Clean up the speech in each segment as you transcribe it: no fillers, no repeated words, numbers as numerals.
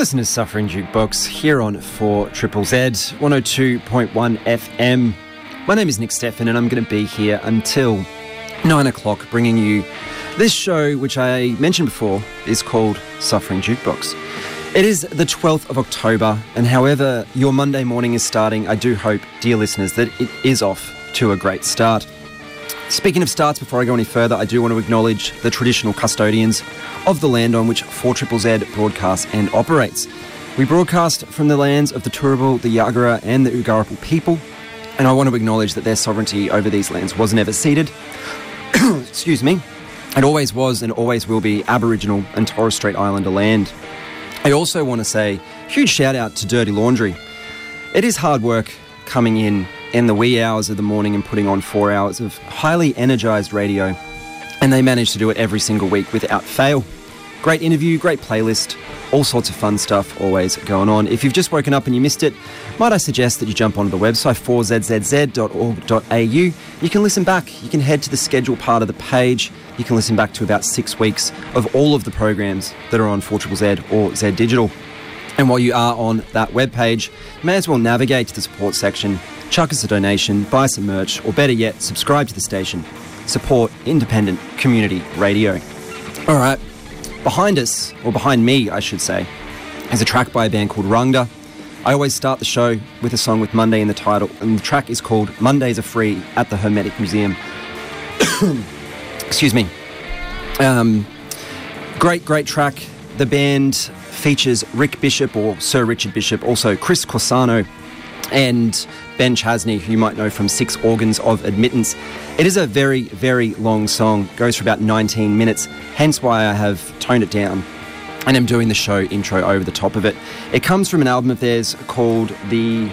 Listen to Suffering Jukebox here on 4ZZZ 102.1 FM. My name is Nick Stephan and I'm going to be here until 9 o'clock bringing you this show, which I mentioned before, is called Suffering Jukebox. It is the 12th of October, and however your Monday morning is starting, I do hope, dear listeners, that it is off to a great start. Speaking of starts, before I go any further, I do want to acknowledge the traditional custodians of the land on which 4ZZZ broadcasts and operates. We broadcast from the lands of the Turrbal, the Yagara and the Ugarapul people, and I want to acknowledge that their sovereignty over these lands was never ceded. Excuse me. It always was and always will be Aboriginal and Torres Strait Islander land. I also want to say huge shout out to Dirty Laundry. It is hard work coming in the wee hours of the morning and putting on 4 hours of highly energised radio, and they manage to do it every single week without fail. Great interview, great playlist, all sorts of fun stuff always going on. If you've just woken up and you missed it, might I suggest that you jump onto the website 4zzz.org.au. You can listen back, you can head to the schedule part of the page, you can listen back to about 6 weeks of all of the programs that are on 4ZZZ or Z Digital. And while you are on that webpage, you may as well navigate to the support section, chuck us a donation, buy some merch, or better yet, subscribe to the station. Support independent community radio. All right, behind us, or behind me, I should say, is a track by a band called Rangda. I always start the show with a song with Monday in the title, and the track is called Mondays Are Free at the Hermetic Museum. Excuse me. Great track. The band features Rick Bishop, or Sir Richard Bishop, also Chris Corsano, and Ben Chasney, who you might know from 6 Organs of Admittance. It is a very, very long song, goes for about 19 minutes, hence why I have toned it down and am doing the show intro over the top of it. It comes from an album of theirs called The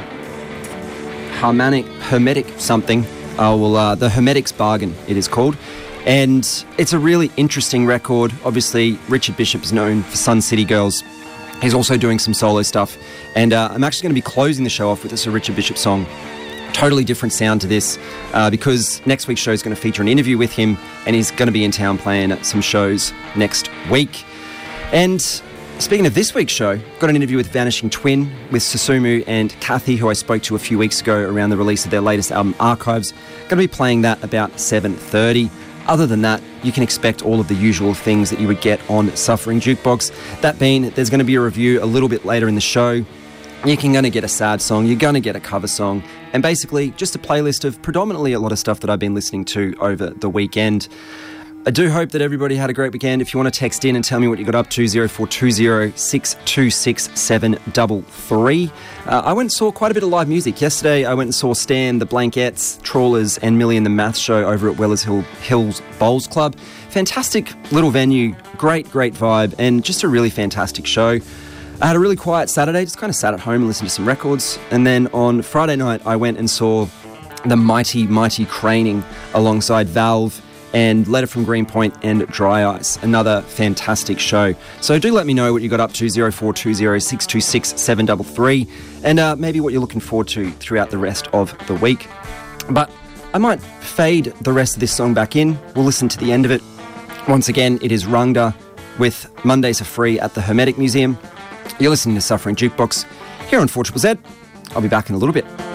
Hermetic something. The Hermetic's Bargain, it is called. And it's a really interesting record. Obviously, Richard Bishop is known for Sun City Girls. He's also doing some solo stuff. And I'm actually going to be closing the show off with a Sir Richard Bishop song. Totally different sound to this, because next week's show is going to feature an interview with him, and he's going to be in town playing at some shows next week. And speaking of this week's show, got an interview with Vanishing Twin, with Susumu and Kathy, who I spoke to a few weeks ago around the release of their latest album, Archives. Going to be playing that about 7:30. Other than that, you can expect all of the usual things that you would get on Suffering Jukebox. That being, there's going to be a review a little bit later in the show. You're going to get a sad song, you're going to get a cover song, and basically just a playlist of predominantly a lot of stuff that I've been listening to over the weekend. I do hope that everybody had a great weekend. If you want to text in and tell me what you got up to, 0420 626 733. I went and saw quite a bit of live music. Yesterday I went and saw Stan, the Blankettes, Trawlers and Millie and the Math Show over at Wellers Hills Bowls Club. Fantastic little venue, great vibe, and just a really fantastic show. I had a really quiet Saturday, just kind of sat at home and listened to some records. And then on Friday night I went and saw the Mighty Craning alongside Valve and Letter from Greenpoint and Dry Ice. Another fantastic show. So do let me know what you got up to, 0420 626 733, and maybe what you're looking forward to throughout the rest of the week. But I might fade the rest of this song back in. We'll listen to the end of it. Once again, it is Rangda with Mondays Are Free at the Hermetic Museum. You're listening to Suffering Jukebox here on 4ZZZ. I'll be back in a little bit.